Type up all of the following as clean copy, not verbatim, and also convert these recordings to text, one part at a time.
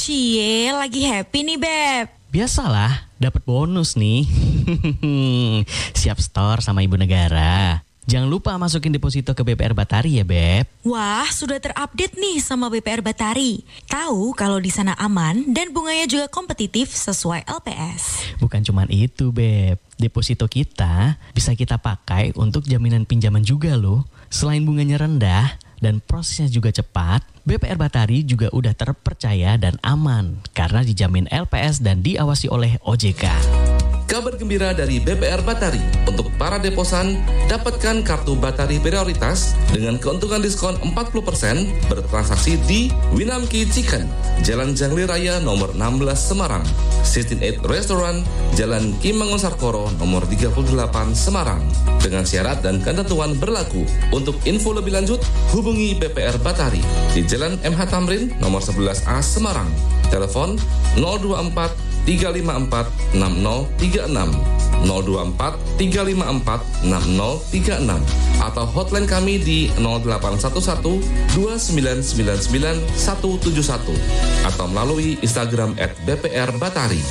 Cie, lagi happy nih Beb. Biasalah, dapat bonus nih. Siap store sama Ibu Negara. Jangan lupa masukin deposito ke BPR Batari ya, Beb. Wah, sudah terupdate nih sama BPR Batari. Tahu kalau di sana aman dan bunganya juga kompetitif sesuai LPS. Bukan cuman itu, Beb. Deposito kita bisa kita pakai untuk jaminan pinjaman juga loh. Selain bunganya rendah dan prosesnya juga cepat, BPR Batari juga udah terpercaya dan aman karena dijamin LPS dan diawasi oleh OJK. Kabar gembira dari BPR Batari. Untuk para deposan, dapatkan kartu Batari prioritas dengan keuntungan diskon 40% bertransaksi di Winamki Chicken, Jalan Jangli Raya nomor 16 Semarang, 168 Restaurant, Jalan Kim Mangunsarkoro nomor 38 Semarang. Dengan syarat dan ketentuan berlaku. Untuk info lebih lanjut, hubungi BPR Batari di Jalan MH Tamrin nomor 11A Semarang. Telepon 024 354 6036 024 354 6036 atau hotline kami di 0811 2999 171 atau melalui Instagram @bprbatari.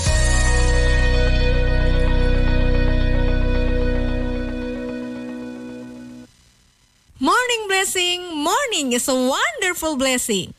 Morning blessing, morning is a wonderful blessing.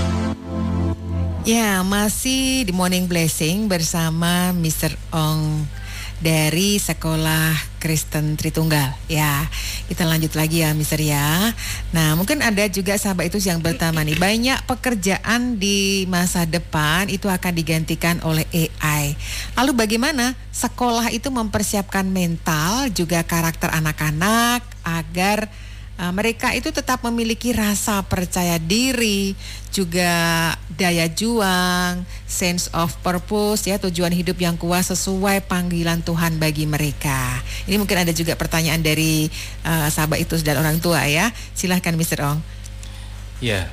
Ya, masih di Morning Blessing bersama Mr. Ong dari Sekolah Kristen Tritunggal. Ya, kita lanjut lagi ya Mr. ya. Nah, mungkin ada juga sahabat itu yang bertanya nih, banyak pekerjaan di masa depan itu akan digantikan oleh AI. Lalu bagaimana sekolah itu mempersiapkan mental juga karakter anak-anak agar mereka itu tetap memiliki rasa percaya diri, juga daya juang, sense of purpose, ya, tujuan hidup yang kuat sesuai panggilan Tuhan bagi mereka. Ini mungkin ada juga pertanyaan dari sahabat itu dan orang tua ya. Silahkan Mr. Ong. Ya,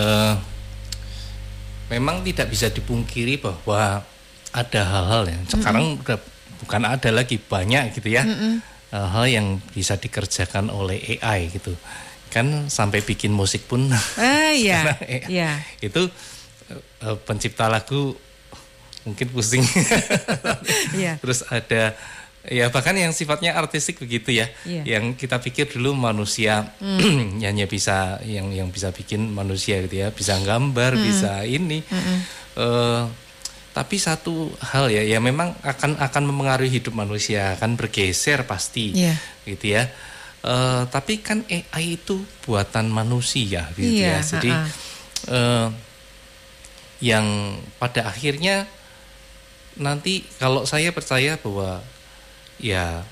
memang tidak bisa dipungkiri bahwa ada hal-hal yang sekarang udah bukan ada lagi, banyak gitu ya. Hal yang bisa dikerjakan oleh AI gitu. Kan sampai bikin musik pun Iya. AI, itu pencipta lagu mungkin pusing. Terus ada ya bahkan yang sifatnya artistik begitu ya. Yang kita pikir dulu manusia hanya bisa yang bisa bikin manusia gitu ya, bisa gambar, bisa ini. Tapi satu hal ya memang akan mempengaruhi hidup manusia, akan bergeser pasti, gitu ya. Tapi kan AI itu buatan manusia, gitu ya. Jadi yang pada akhirnya nanti kalau saya percaya bahwa ya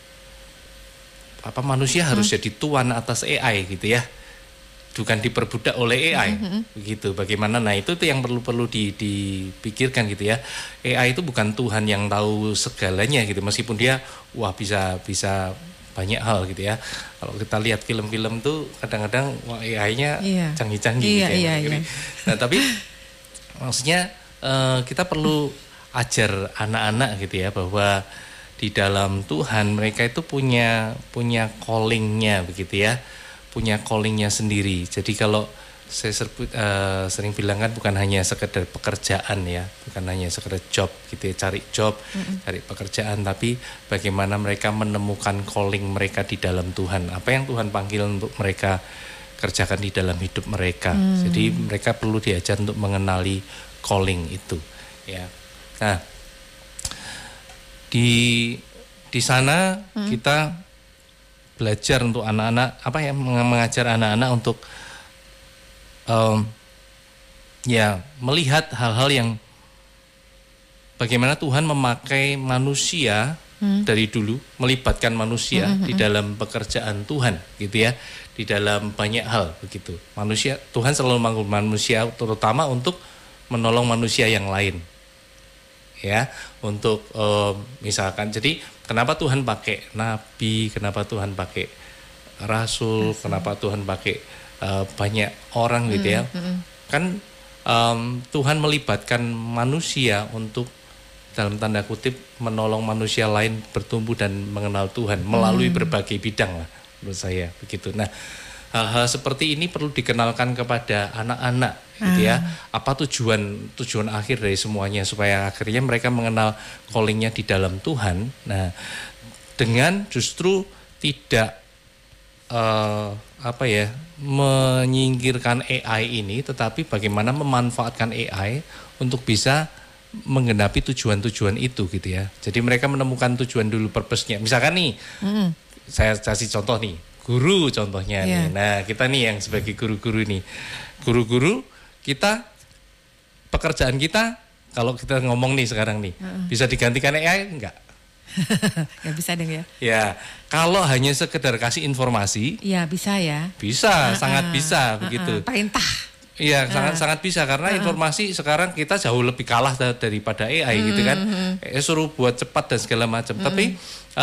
manusia harus jadi tuan atas AI, gitu ya. Bukan diperbudak oleh AI, begitu. Bagaimana? Nah itu yang perlu dipikirkan gitu ya. AI itu bukan Tuhan yang tahu segalanya gitu. Meskipun dia bisa banyak hal gitu ya. Kalau kita lihat film-film tuh kadang-kadang AI-nya canggih-canggih gitu ya. Nah tapi maksudnya kita perlu ajar anak-anak gitu ya bahwa di dalam Tuhan mereka itu punya calling-nya begitu ya. Punya callingnya sendiri. Jadi kalau saya sering bilang kan bukan hanya sekedar pekerjaan ya, bukan hanya sekedar job gitu ya, cari job, cari pekerjaan, tapi bagaimana mereka menemukan calling mereka di dalam Tuhan. Apa yang Tuhan panggil untuk mereka kerjakan di dalam hidup mereka. Jadi mereka perlu diajar untuk mengenali calling itu. Ya. Nah, di sana kita belajar untuk anak-anak mengajar anak-anak untuk melihat hal-hal yang bagaimana Tuhan memakai manusia dari dulu, melibatkan manusia di dalam pekerjaan Tuhan gitu ya, di dalam banyak hal begitu. Tuhan selalu memanggil manusia terutama untuk menolong manusia yang lain. Ya, untuk misalkan, jadi kenapa Tuhan pakai nabi, kenapa Tuhan pakai rasul, kenapa Tuhan pakai banyak orang gitu ya. Kan Tuhan melibatkan manusia untuk dalam tanda kutip menolong manusia lain bertumbuh dan mengenal Tuhan melalui berbagai bidang lah menurut saya begitu. Nah, hal-hal seperti ini perlu dikenalkan kepada anak-anak gitu ya. Apa tujuan akhir dari semuanya supaya akhirnya mereka mengenal callingnya di dalam Tuhan. Nah, dengan justru tidak menyingkirkan AI ini, tetapi bagaimana memanfaatkan AI untuk bisa menggenapi tujuan-tujuan itu gitu ya. Jadi mereka menemukan tujuan dulu, purpose-nya. Misalkan nih, saya kasih contoh nih, guru contohnya nih. Nah, kita nih yang sebagai guru-guru nih. Guru-guru kita, pekerjaan kita, kalau kita ngomong nih sekarang nih, bisa digantikan AI enggak? Nggak bisa dong ya? Ya, kalau hanya sekedar kasih informasi, ya bisa ya. Bisa, sangat bisa begitu. Perintah. Iya, sangat bisa karena informasi sekarang kita jauh lebih kalah daripada AI gitu kan. Suruh buat cepat dan segala macam. Tapi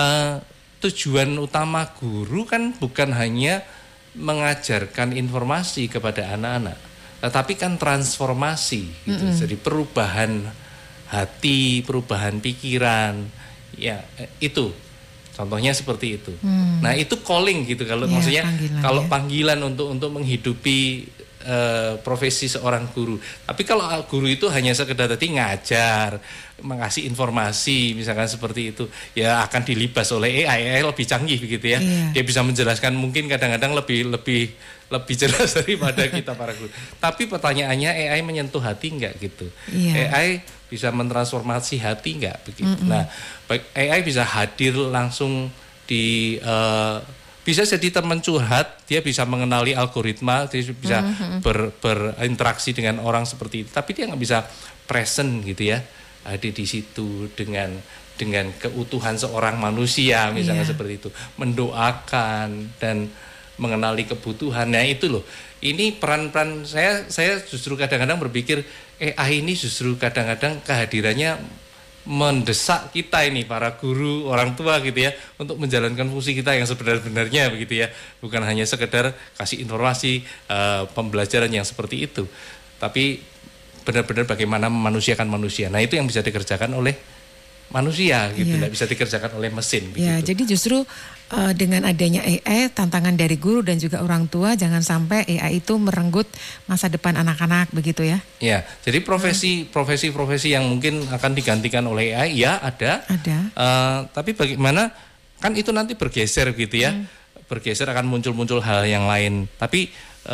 tujuan utama guru kan bukan hanya mengajarkan informasi kepada anak-anak, tetapi kan transformasi gitu. Jadi perubahan hati, perubahan pikiran. Ya, itu. Contohnya seperti itu. Nah, itu calling gitu kalau maksudnya kalau panggilan untuk menghidupi profesi seorang guru. Tapi kalau guru itu hanya sekedar tadi ngajar, mengasih informasi misalkan seperti itu, ya akan dilibas oleh AI lebih canggih begitu ya. Dia bisa menjelaskan mungkin kadang-kadang lebih jelas daripada kita para guru. Tapi pertanyaannya, AI menyentuh hati enggak gitu? AI bisa mentransformasi hati enggak begitu? Nah, AI bisa hadir langsung di bisa jadi teman curhat, dia bisa mengenali algoritma, dia bisa berinteraksi dengan orang seperti itu, tapi dia nggak bisa present gitu ya, hadir di situ dengan keutuhan seorang manusia misalnya seperti itu, mendoakan dan mengenali kebutuhan. Nah itu loh, ini peran-peran saya justru kadang-kadang berpikir AI ini justru kadang-kadang kehadirannya mendesak kita ini para guru, orang tua gitu ya, untuk menjalankan fungsi kita yang sebenar-benarnya begitu ya, bukan hanya sekedar kasih informasi pembelajaran yang seperti itu, tapi benar-benar bagaimana memanusiakan manusia. Nah itu yang bisa dikerjakan oleh manusia gitu, nggak bisa dikerjakan oleh mesin begitu. Ya, jadi justru dengan adanya AI, tantangan dari guru dan juga orang tua, jangan sampai AI itu merenggut masa depan anak-anak begitu ya. Ya, jadi profesi yang mungkin akan digantikan oleh AI ya ada. Tapi bagaimana kan itu nanti bergeser gitu ya. Bergeser akan muncul hal yang lain. Tapi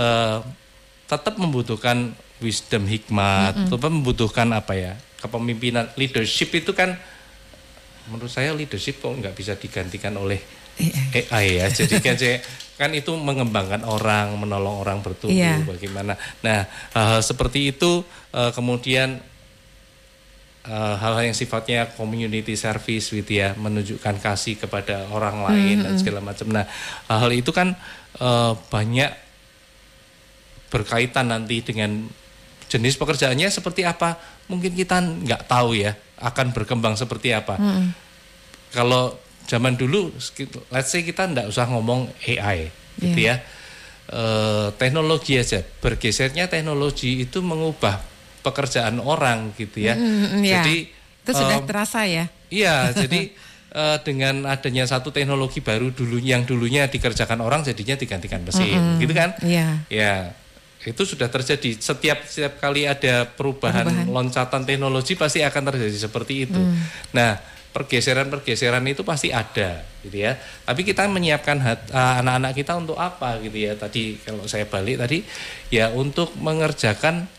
tetap membutuhkan wisdom, hikmat, tetap membutuhkan apa ya, kepemimpinan, leadership itu kan menurut saya leadership kok nggak bisa digantikan oleh AI ya. Jadi kan itu mengembangkan orang, menolong orang bertumbuh bagaimana. Nah, hal seperti itu kemudian hal-hal yang sifatnya community service gitu ya, menunjukkan kasih kepada orang lain dan segala macam. Nah, hal itu kan banyak berkaitan nanti dengan jenis pekerjaannya seperti apa. Mungkin kita nggak tahu ya akan berkembang seperti apa. Kalau zaman dulu, let's say kita nggak usah ngomong AI gitu ya. Teknologi aja, bergesernya teknologi itu mengubah pekerjaan orang gitu ya. Jadi itu sudah terasa ya. Iya, jadi dengan adanya satu teknologi baru yang dulunya dikerjakan orang jadinya digantikan mesin, gitu kan? Ya. Itu sudah terjadi. Setiap kali ada perubahan loncatan teknologi pasti akan terjadi seperti itu. Nah, pergeseran itu pasti ada gitu ya. Tapi kita menyiapkan anak-anak kita untuk apa gitu ya. Tadi kalau saya balik tadi ya untuk mengerjakan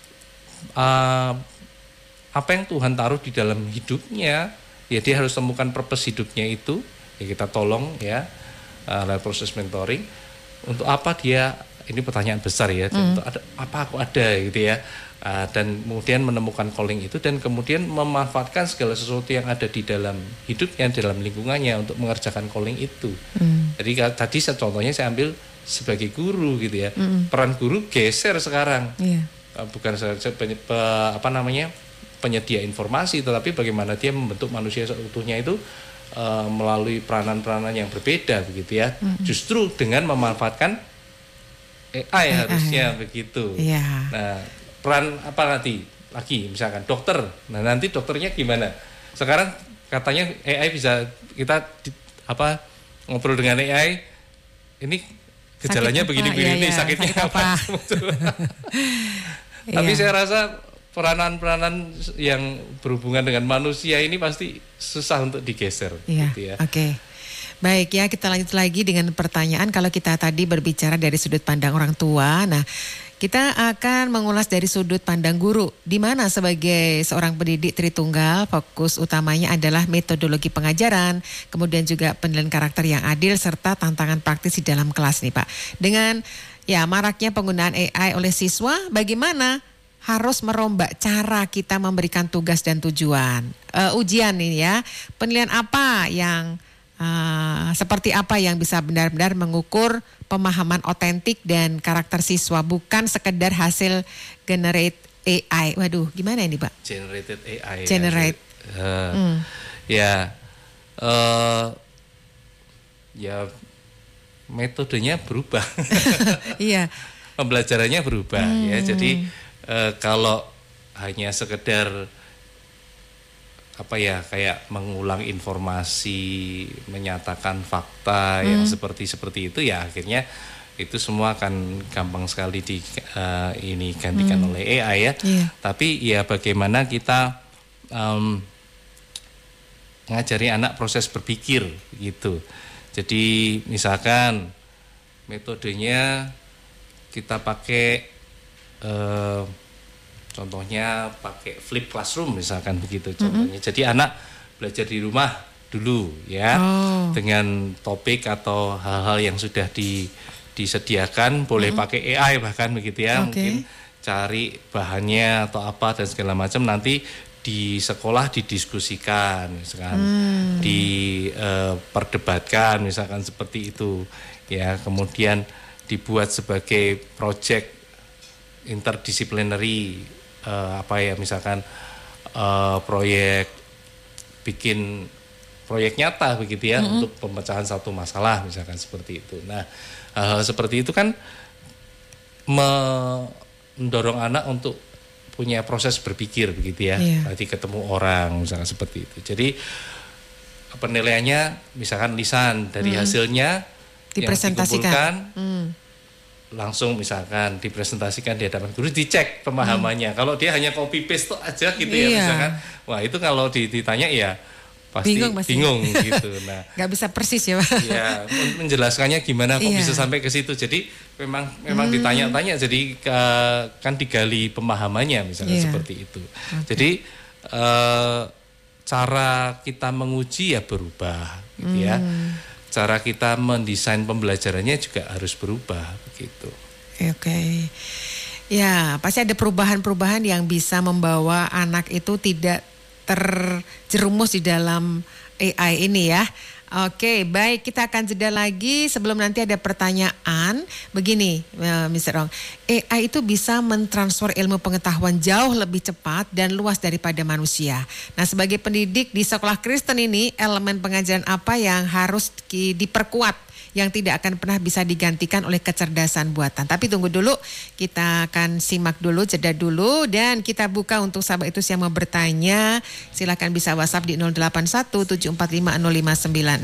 apa yang Tuhan taruh di dalam hidupnya. Ya dia harus temukan purpose hidupnya itu. Ya kita tolong ya lewat proses mentoring. Untuk apa dia, ini pertanyaan besar ya, apa aku ada gitu ya, dan kemudian menemukan calling itu dan kemudian memanfaatkan segala sesuatu yang ada di dalam hidupnya, dalam lingkungannya untuk mengerjakan calling itu. Jadi tadi contohnya saya ambil sebagai guru gitu ya, peran guru geser sekarang, bukan saja penyedia informasi, tetapi bagaimana dia membentuk manusia seutuhnya itu melalui peranan-peranan yang berbeda begitu ya, justru dengan memanfaatkan AI harusnya begitu. Nah, peran apa nanti lagi misalkan dokter. Nah, nanti dokternya gimana? Sekarang katanya AI bisa kita ngobrol dengan AI. Ini gejalanya begini-begini, sakitnya apa. Tapi saya rasa peranan-peranan yang berhubungan dengan manusia ini pasti susah untuk digeser. Gitu ya. Oke. Baik ya, kita lanjut lagi dengan pertanyaan. Kalau kita tadi berbicara dari sudut pandang orang tua, nah kita akan mengulas dari sudut pandang guru, di mana sebagai seorang pendidik Tritunggal fokus utamanya adalah metodologi pengajaran, kemudian juga penilaian karakter yang adil serta tantangan praktis di dalam kelas nih Pak. Dengan maraknya penggunaan AI oleh siswa, bagaimana harus merombak cara kita memberikan tugas dan tujuan. Ujian ini ya, penilaian apa yang seperti apa yang bisa benar-benar mengukur pemahaman otentik dan karakter siswa, bukan sekedar hasil generate AI. Waduh, gimana ini Pak? Generated AI. Generate. Metodenya berubah. Iya. Pembelajarannya berubah ya. Jadi kalau hanya sekedar kayak mengulang informasi, menyatakan fakta yang seperti itu ya akhirnya itu semua akan gampang sekali gantikan oleh AI ya. Yeah. Tapi ya bagaimana kita ngajari anak proses berpikir gitu. Jadi misalkan metodenya kita pakai contohnya pakai flip classroom misalkan begitu contohnya. Jadi anak belajar di rumah dulu ya dengan topik atau hal-hal yang sudah disediakan, boleh pakai AI bahkan begitu ya. Mungkin cari bahannya atau apa dan segala macam, nanti di sekolah didiskusikan misalkan, diperdebatkan misalkan seperti itu ya. Kemudian dibuat sebagai project interdisciplinary, misalkan proyek, bikin proyek nyata begitu ya, untuk pemecahan satu masalah misalkan seperti itu. Nah, hal seperti itu kan mendorong anak untuk punya proses berpikir begitu ya. Nanti ketemu orang misalkan seperti itu. Jadi penilaiannya misalkan lisan, dari hasilnya dipresentasikan, langsung misalkan dipresentasikan di hadapan guru, dicek pemahamannya. Kalau dia hanya copy paste aja gitu ya misalkan, wah itu kalau ditanya ya pasti bingung gitu. Nah, nggak bisa persis ya Pak. Ya, menjelaskannya gimana kok bisa sampai ke situ. Jadi memang ditanya-tanya, jadi kan digali pemahamannya misalkan seperti itu. Jadi cara kita menguji ya berubah gitu ya. Cara kita mendesain pembelajarannya juga harus berubah begitu. Oke. Ya, pasti ada perubahan-perubahan yang bisa membawa anak itu tidak terjerumus di dalam AI ini ya. Oke, baik, kita akan jeda lagi sebelum nanti ada pertanyaan. Begini, Mr. Ong, AI itu bisa mentransfer ilmu pengetahuan jauh lebih cepat dan luas daripada manusia. Nah, sebagai pendidik di sekolah Kristen ini, elemen pengajaran apa yang harus diperkuat yang tidak akan pernah bisa digantikan oleh kecerdasan buatan? Tapi tunggu dulu, kita akan simak dulu, jeda dulu, dan kita buka untuk sahabat itu yang mau bertanya. Silakan bisa WhatsApp di 081 745 0596.